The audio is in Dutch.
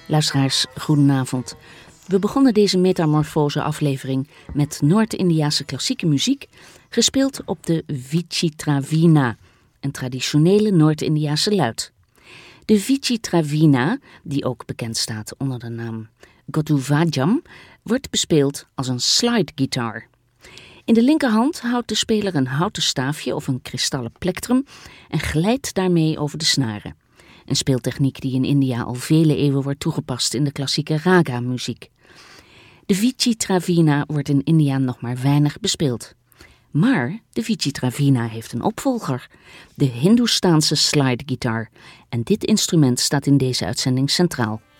Luisteraars, goedenavond. We begonnen deze metamorfose-aflevering met Noord-Indiase klassieke muziek, gespeeld op de Vichitravina, een traditionele Noord-Indiase luit. De Vichitravina, die ook bekend staat onder de naam Gottuvajam, wordt bespeeld als een slide-gitaar. In de linkerhand houdt de speler een houten staafje of een kristallen plektrum en glijdt daarmee over de snaren. Een speeltechniek die in India al vele eeuwen wordt toegepast in de klassieke raga-muziek. De Vichitravina wordt in India nog maar weinig bespeeld. Maar de Vichitravina heeft een opvolger, de Hindoestaanse slide-gitaar. En dit instrument staat in deze uitzending centraal.